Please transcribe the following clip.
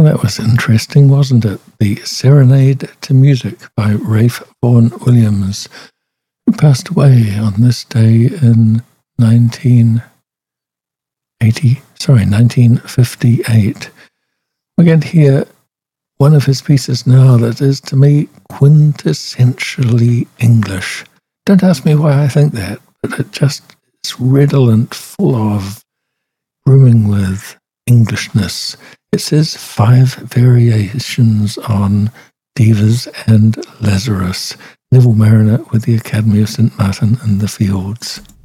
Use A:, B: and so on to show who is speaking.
A: that was interesting, wasn't it? The Serenade to Music by Ralph Vaughan Williams, who passed away on this day in 1958. We're going to hear one of his pieces now that is, to me, quintessentially English. Don't ask me why I think that, but it just is redolent, full of, brimming with Englishness. It says 5 variations on Divas and Lazarus. Neville Mariner with the Academy of St. Martin in the Fields.